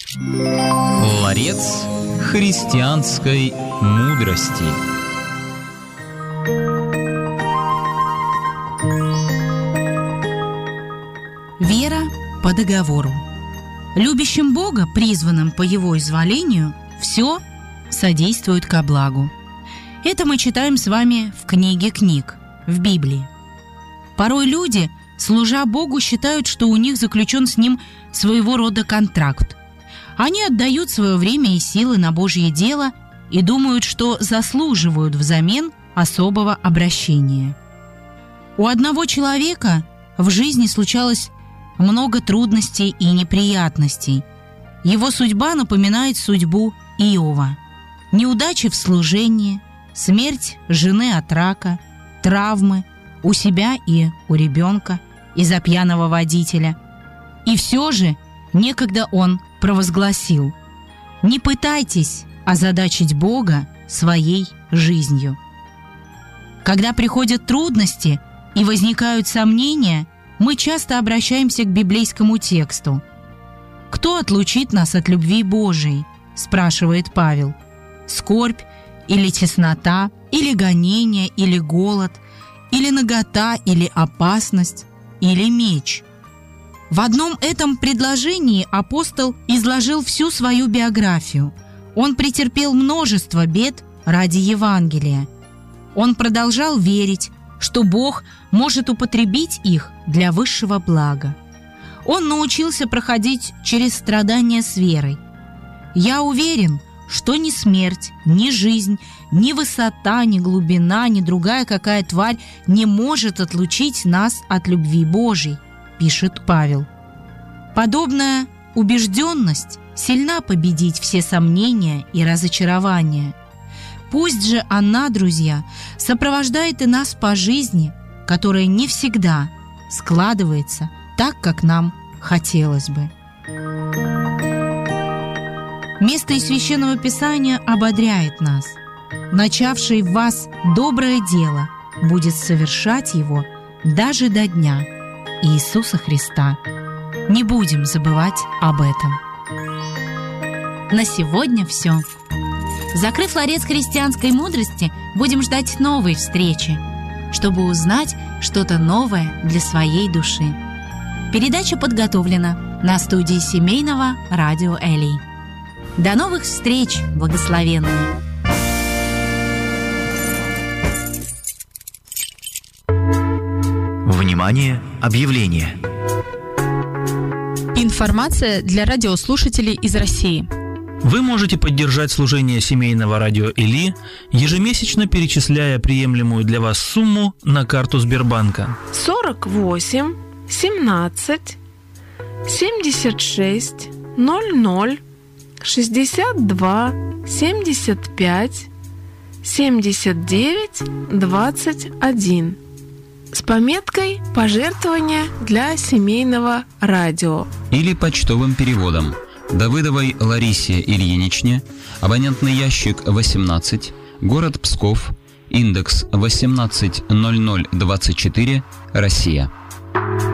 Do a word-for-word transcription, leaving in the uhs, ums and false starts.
Ларец христианской мудрости. Вера по договору. Любящим Бога, призванным по Его изволению, все содействует ко благу. Это мы читаем с вами в книге книг, в Библии. Порой люди, служа Богу, считают, что у них заключен с Ним своего рода контракт. Они отдают свое время и силы на Божье дело и думают, что заслуживают взамен особого обращения. У одного человека в жизни случалось много трудностей и неприятностей. Его судьба напоминает судьбу Иова. Неудачи в служении, смерть жены от рака, травмы у себя и у ребенка из-за пьяного водителя. И все же некогда он провозгласил: «Не пытайтесь озадачить Бога своей жизнью». Когда приходят трудности и возникают сомнения, мы часто обращаемся к библейскому тексту. «Кто отлучит нас от любви Божией?» – спрашивает Павел. «Скорбь или теснота, или гонение, или голод, или нагота, или опасность, или меч?» В одном этом предложении апостол изложил всю свою биографию. Он претерпел множество бед ради Евангелия. Он продолжал верить, что Бог может употребить их для высшего блага. Он научился проходить через страдания с верой. «Я уверен, что ни смерть, ни жизнь, ни высота, ни глубина, ни другая какая тварь не может отлучить нас от любви Божьей», пишет Павел. Подобная убежденность сильна победить все сомнения и разочарования. Пусть же она, друзья, сопровождает и нас по жизни, которая не всегда складывается так, как нам хотелось бы. Место из Священного Писания ободряет нас. «Начавший в вас доброе дело будет совершать его даже до дня Иисуса Христа». Не будем забывать об этом. На сегодня все. Закрыв ларец христианской мудрости, будем ждать новой встречи, чтобы узнать что-то новое для своей души. Передача подготовлена на студии семейного радио Элий. До новых встреч, благословенные! Внимание! Объявление! Информация для радиослушателей из России. Вы можете поддержать служение семейного радио Эли, ежемесячно перечисляя приемлемую для вас сумму на карту Сбербанка. сорок восемь семнадцать семьдесят шесть ноль ноль шестьдесят два семьдесят пять семьдесят девять двадцать один с пометкой «Пожертвования для семейного радио» или почтовым переводом Давыдовой Ларисе Ильиничне, абонентный ящик восемнадцать, город Псков, индекс восемнадцать ноль ноль двадцать четыре, Россия.